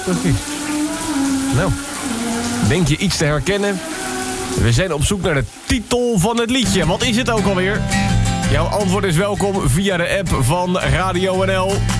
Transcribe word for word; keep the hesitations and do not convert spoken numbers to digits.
Precies. Nou, denk je iets te herkennen? We zijn op zoek naar de titel van het liedje. Wat is het ook alweer? Jouw antwoord is welkom via de app van Radio N L.